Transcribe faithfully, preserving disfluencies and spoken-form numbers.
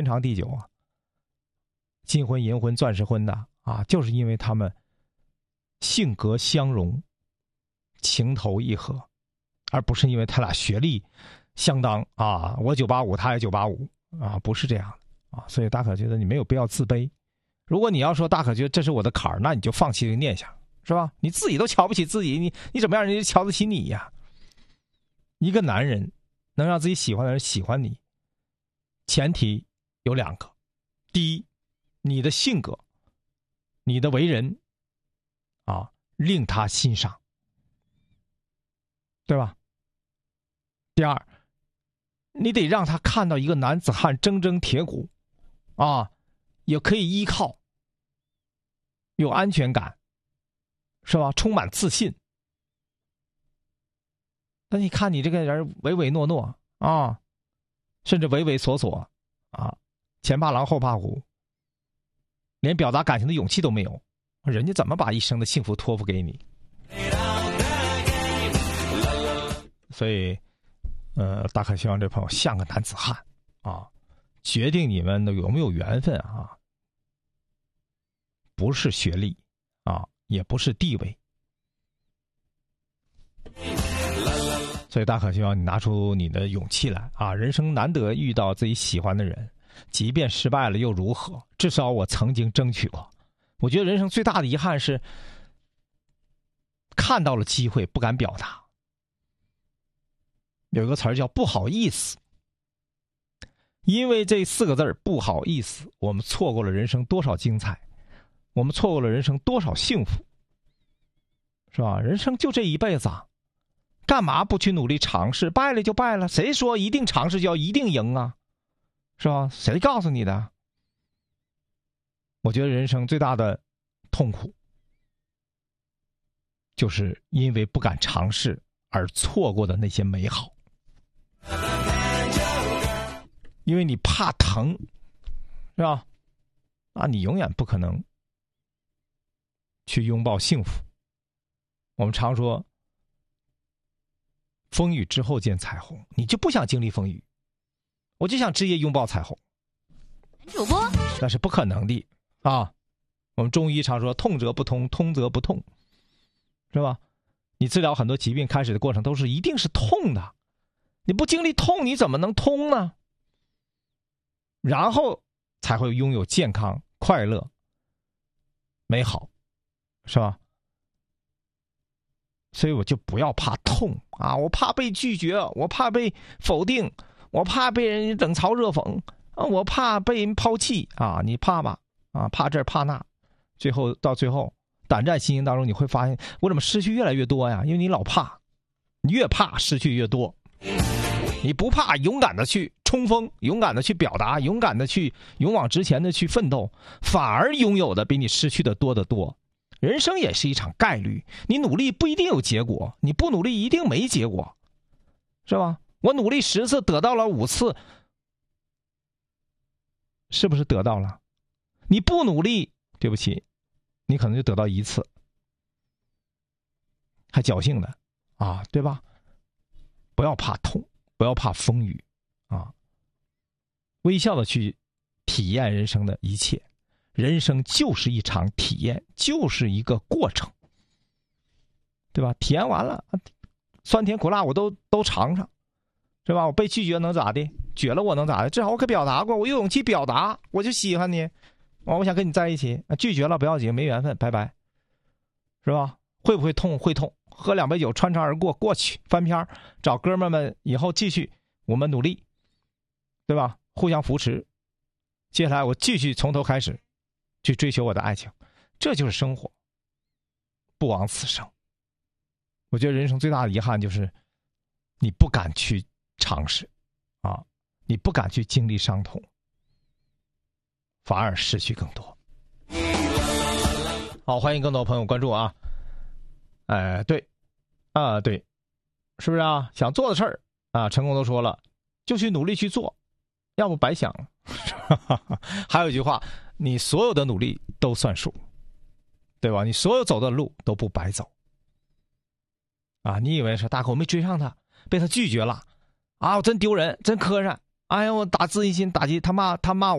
长地久啊，金婚银婚钻石婚的啊，就是因为他们性格相融，情投意合，而不是因为他俩学历相当啊，我九八五他也九八五啊，不是这样的啊。所以大可觉得你没有必要自卑。如果你要说大可觉得这是我的坎儿，那你就放弃这个念想，是吧？你自己都瞧不起自己，你你怎么样人家瞧得起你呀？一个男人能让自己喜欢的人喜欢你，前提有两个：第一，你的性格、你的为人啊，令他欣赏，对吧？第二，你得让他看到一个男子汉铮铮铁骨啊，也可以依靠，有安全感，是吧？充满自信。那你看你这个人唯唯诺诺啊，甚至畏畏缩缩啊，前怕狼后怕虎，连表达感情的勇气都没有，人家怎么把一生的幸福托付给你？所以呃，大可希望这朋友像个男子汉啊，决定你们的有没有缘分啊，不是学历啊，也不是地位。所以大可希望你拿出你的勇气来啊！人生难得遇到自己喜欢的人，即便失败了又如何？至少我曾经争取过。我觉得人生最大的遗憾是看到了机会不敢表达。有一个词儿叫不好意思，因为这四个字儿不好意思，我们错过了人生多少精彩，我们错过了人生多少幸福，是吧？人生就这一辈子啊，干嘛不去努力尝试？败了就败了，谁说一定尝试就要一定赢啊？是吧？谁告诉你的？我觉得人生最大的痛苦，就是因为不敢尝试而错过的那些美好。因为你怕疼，是吧？那你永远不可能去拥抱幸福。我们常说风雨之后见彩虹，你就不想经历风雨，我就想直接拥抱彩虹。 主播， 那是不可能的啊！我们中医常说痛则不通，通则不痛，是吧？你治疗很多疾病开始的过程都是一定是痛的，你不经历痛你怎么能通呢？然后才会拥有健康、快乐、美好，是吧？所以我就不要怕痛啊！我怕被拒绝，我怕被否定，我怕被人冷嘲热讽啊！我怕被人抛弃啊！你怕吧？啊，怕这怕那，最后到最后胆战心惊当中，你会发现我怎么失去越来越多呀？因为你老怕，你越怕失去越多。你不怕，勇敢的去冲锋，勇敢的去表达，勇敢的去勇往直前的去奋斗，反而拥有的比你失去的多得多。人生也是一场概率，你努力不一定有结果，你不努力一定没结果，是吧？我努力十次得到了五次，是不是得到了？你不努力，对不起，你可能就得到一次，还侥幸的啊，对吧？不要怕痛，不要怕风雨啊，微笑的去体验人生的一切。人生就是一场体验，就是一个过程，对吧？体验完了，酸甜苦辣我都都尝尝，是吧？我被拒绝能咋的？绝了我能咋的？至少我可表达过，我有勇气表达，我就喜欢你，我想跟你在一起。拒绝了不要紧，没缘分，拜拜，是吧？会不会痛？会痛，喝两杯酒穿肠而过，过去翻篇，找哥们们以后继续我们努力，对吧？互相扶持，接下来我继续从头开始去追求我的爱情，这就是生活，不枉此生。我觉得人生最大的遗憾就是你不敢去尝试啊，你不敢去经历伤痛，反而失去更多。好，欢迎更多朋友关注啊！哎，对啊，对，是不是啊？想做的事儿啊，成功都说了，就去努力去做，要不白想了。还有一句话，你所有的努力都算数，对吧？你所有走的路都不白走啊！你以为是大哥我没追上他，被他拒绝了啊！我真丢人，真磕碜！哎呀，我打自信心打击他骂他骂我。